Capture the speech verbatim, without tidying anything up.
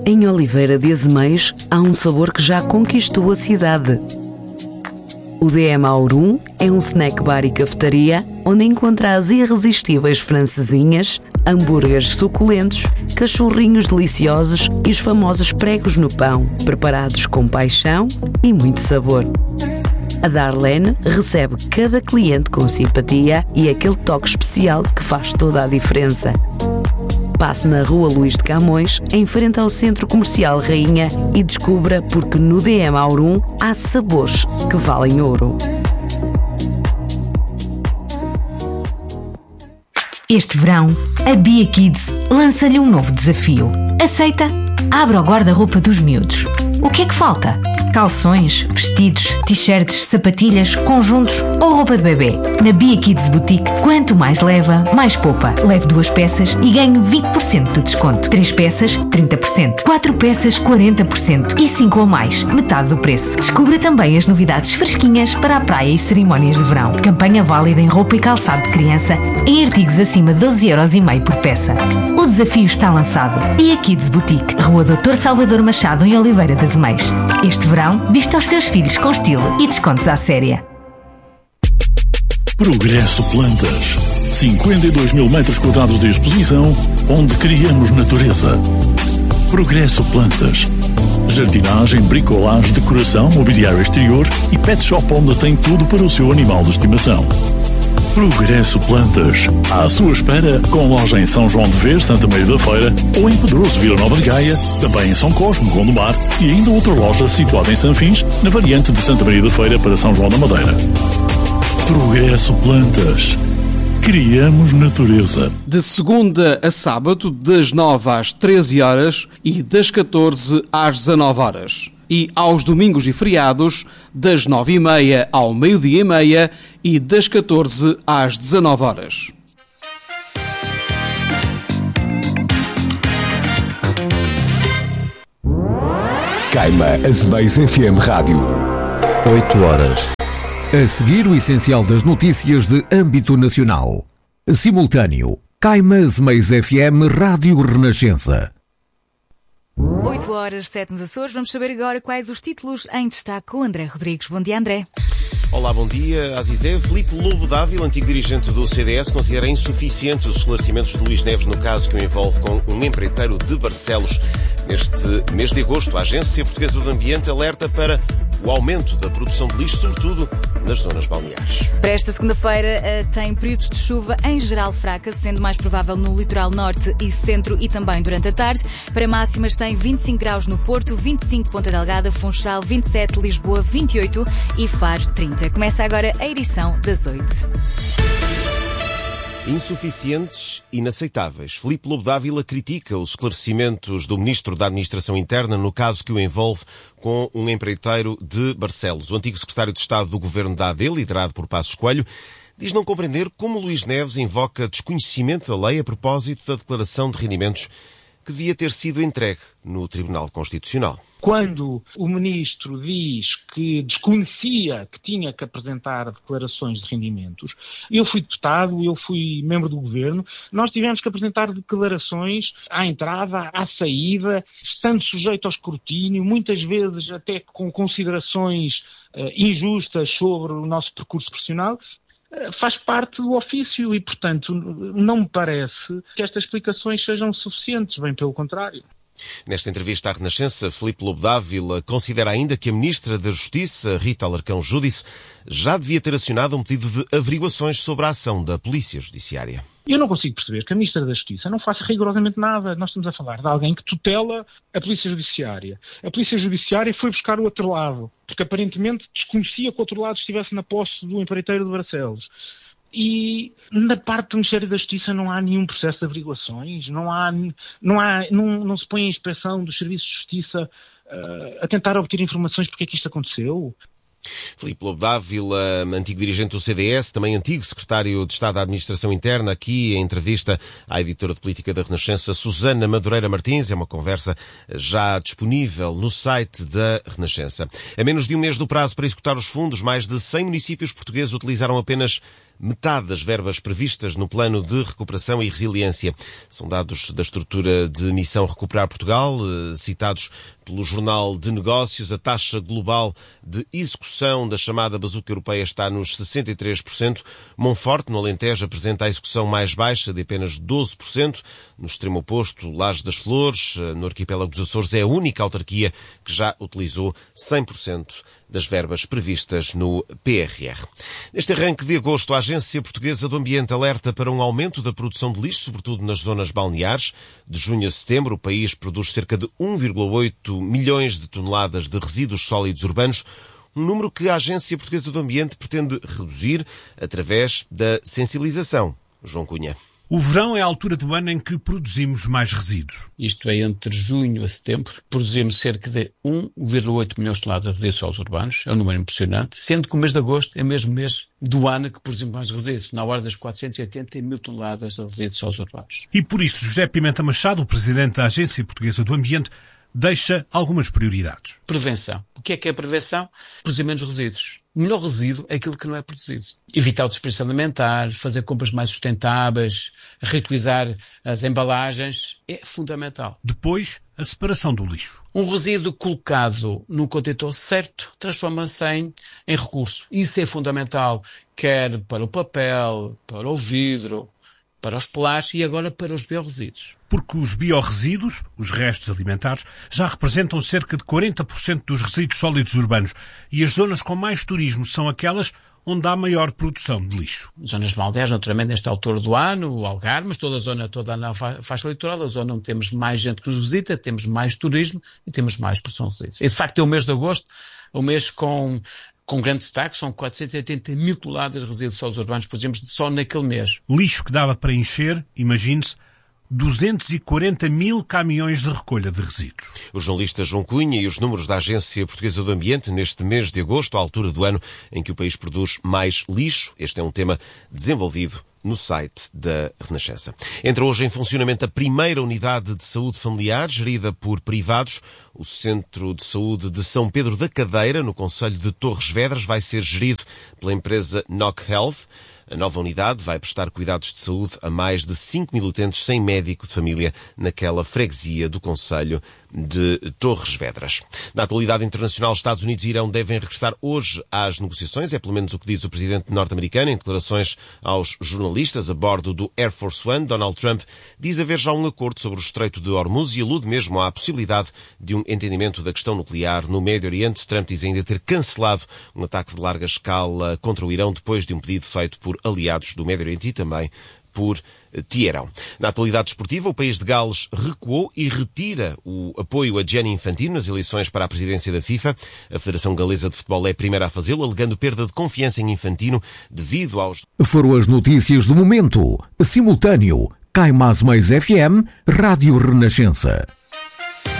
Em Oliveira de Azeméis há um sabor que já conquistou a cidade. O D M Aurum é um snack bar e cafetaria onde encontra as irresistíveis francesinhas, hambúrgueres suculentos, cachorrinhos deliciosos e os famosos pregos no pão, preparados com paixão e muito sabor. A Darlene recebe cada cliente com simpatia e aquele toque especial que faz toda a diferença. Passe na Rua Luís de Camões, em frente ao Centro Comercial Rainha, e descubra porque no D M Aurum há sabores que valem ouro. Este verão, a Bia Kids lança-lhe um novo desafio. Aceita? Abra o guarda-roupa dos miúdos. O que é que falta? Calções, vestidos, t-shirts, sapatilhas, conjuntos ou roupa de bebê. Na Bia Kids Boutique, quanto mais leva, mais poupa. Leve duas peças e ganhe vinte por cento de desconto. Três peças, trinta por cento. Quatro peças, quarenta por cento. E cinco ou mais, metade do preço. Descubra também as novidades fresquinhas para a praia e cerimónias de verão. Campanha válida em roupa e calçado de criança, em artigos acima de doze euros e meio por peça. O desafio está lançado. Bia Kids Boutique, Rua doutor Salvador Machado, em Oliveira de Azeméis. Este verão, vista aos seus filhos com estilo e descontos à séria. Progresso Plantas. cinquenta e dois mil metros quadrados de exposição, onde criamos natureza. Progresso Plantas. Jardinagem, bricolagem, decoração, mobiliário exterior e pet shop onde tem tudo para o seu animal de estimação. Progresso Plantas. À sua espera, com loja em São João de Ver, Santa Maria da Feira, ou em Pedroso, Vila Nova de Gaia, também em São Cosme, Gondomar, e ainda outra loja situada em Sanfins, na variante de Santa Maria da Feira para São João da Madeira. Progresso Plantas. Criamos natureza. De segunda a sábado, das nove às treze horas e das catorze às dezanove horas. E aos domingos e feriados, das nove e meia ao meio-dia e meia e das catorze às dezanove horas. Caima Azeméis F M Rádio. oito horas. A seguir, o essencial das notícias de âmbito nacional. Simultâneo. Caima Azeméis F M Rádio Renascença. oito horas, sete nos Açores. Vamos saber agora quais os títulos em destaque com André Rodrigues. Bom dia, André. Olá, bom dia, Azizé. Filipe Lobo Dávila, antigo dirigente do C D S, considera insuficientes os esclarecimentos de Luís Neves no caso que o envolve com um empreiteiro de Barcelos. Neste mês de agosto, a Agência Portuguesa do Ambiente alerta para o aumento da produção de lixo, sobretudo nas zonas balneares. Para esta segunda-feira tem períodos de chuva em geral fraca, sendo mais provável no litoral norte e centro e também durante a tarde. Para máximas tem vinte e cinco graus no Porto, vinte e cinco Ponta Delgada, Funchal vinte e sete, Lisboa vinte e oito e Faro trinta. Começa agora a edição das oito. Insuficientes, inaceitáveis. Filipe Lobo Dávila critica os esclarecimentos do Ministro da Administração Interna no caso que o envolve com um empreiteiro de Barcelos. O antigo secretário de Estado do Governo da A D, liderado por Passos Coelho, diz não compreender como Luís Neves invoca desconhecimento da lei a propósito da declaração de rendimentos que devia ter sido entregue no Tribunal Constitucional. Quando o Ministro diz que desconhecia que tinha que apresentar declarações de rendimentos, eu fui deputado, eu fui membro do Governo, nós tivemos que apresentar declarações à entrada, à saída, estando sujeito ao escrutínio, muitas vezes até com considerações uh, injustas sobre o nosso percurso profissional. Faz parte do ofício e, portanto, não me parece que estas explicações sejam suficientes, bem pelo contrário. Nesta entrevista à Renascença, Filipe Lobo Dávila considera ainda que a Ministra da Justiça, Rita Alarcão Júdice, já devia ter acionado um pedido de averiguações sobre a ação da Polícia Judiciária. Eu não consigo perceber que a Ministra da Justiça não faça rigorosamente nada. Nós estamos a falar de alguém que tutela a Polícia Judiciária. A Polícia Judiciária foi buscar o outro lado, porque aparentemente desconhecia que o outro lado estivesse na posse do empreiteiro de Barcelos. E na parte do Ministério da Justiça não há nenhum processo de averiguações, não, há, não, há, não, não se põe a inspeção dos serviços de justiça uh, a tentar obter informações porque é que isto aconteceu. Filipe Lobo Dávila, antigo dirigente do C D S, também antigo secretário de Estado da Administração Interna, aqui em entrevista à editora de política da Renascença, Susana Madureira Martins. É uma conversa já disponível no site da Renascença. A menos de um mês do prazo para executar os fundos, mais de cem municípios portugueses utilizaram apenas metade das verbas previstas no Plano de Recuperação e Resiliência. São dados da estrutura de Missão Recuperar Portugal, citados pelo Jornal de Negócios. A taxa global de execução da chamada bazuca europeia está nos sessenta e três por cento. Monforte, no Alentejo, apresenta a execução mais baixa, de apenas doze por cento. No extremo oposto, Lajes das Flores, no arquipélago dos Açores, é a única autarquia que já utilizou cem por cento das verbas previstas no P R R. Neste arranque de agosto, a Agência Portuguesa do Ambiente alerta para um aumento da produção de lixo, sobretudo nas zonas balneares. De junho a setembro, o país produz cerca de um vírgula oito milhões de toneladas de resíduos sólidos urbanos, um número que a Agência Portuguesa do Ambiente pretende reduzir através da sensibilização. João Cunha. O verão é a altura do ano em que produzimos mais resíduos. Isto é, entre junho a setembro, produzimos cerca de um vírgula oito milhões de toneladas de resíduos sólidos urbanos, é um número impressionante, sendo que o mês de agosto é o mesmo mês do ano que produzimos mais resíduos, na ordem das quatrocentos e oitenta mil toneladas de resíduos sólidos urbanos. E por isso, José Pimenta Machado, o presidente da Agência Portuguesa do Ambiente, deixa algumas prioridades. Prevenção. O que é que é prevenção? Produzir menos resíduos. O melhor resíduo é aquilo que não é produzido. Evitar o desperdício alimentar, fazer compras mais sustentáveis, reutilizar as embalagens, é fundamental. Depois, a separação do lixo. Um resíduo colocado no contentor certo transforma-se em, em recurso. Isso é fundamental, quer para o papel, para o vidro, para os plásticos e agora para os biorresíduos. Porque os biorresíduos, os restos alimentares, já representam cerca de quarenta por cento dos resíduos sólidos urbanos e as zonas com mais turismo são aquelas onde há maior produção de lixo. Zonas balneares, naturalmente, nesta altura do ano, o Algarve, mas toda a zona, toda a faixa litoral, a zona onde temos mais gente que nos visita, temos mais turismo e temos mais produção de resíduos. E, de facto, é o mês de agosto, o mês com... com grande destaque, são quatrocentos e oitenta mil toneladas de resíduos sólidos urbanos, por exemplo, só naquele mês. Lixo que dava para encher, imagine-se, duzentos e quarenta mil caminhões de recolha de resíduos. O jornalista João Cunha e os números da Agência Portuguesa do Ambiente neste mês de agosto, à altura do ano em que o país produz mais lixo. Este é um tema desenvolvido no site da Renascença. Entra hoje em funcionamento a primeira unidade de saúde familiar, gerida por privados. O Centro de Saúde de São Pedro da Cadeira, no concelho de Torres Vedras, vai ser gerido pela empresa Knock Health. A nova unidade vai prestar cuidados de saúde a mais de cinco mil utentes sem médico de família naquela freguesia do concelho de Torres Vedras. Na atualidade internacional, Estados Unidos e Irão devem regressar hoje às negociações, é pelo menos o que diz o presidente norte-americano em declarações aos jornalistas a bordo do Air Force One. Donald Trump diz haver já um acordo sobre o Estreito de Hormuz e alude mesmo à possibilidade de um entendimento da questão nuclear no Médio Oriente. Trump diz ainda ter cancelado um ataque de larga escala contra o Irão depois de um pedido feito por aliados do Médio Oriente e também por Teherão. Na atualidade esportiva, o país de Gales recuou e retira o apoio a Gianni Infantino nas eleições para a presidência da FIFA. A Federação Galesa de Futebol é a primeira a fazê-lo, alegando perda de confiança em Infantino devido aos... Foram as notícias do momento. Simultâneo. Caimás Mais F M, Rádio Renascença.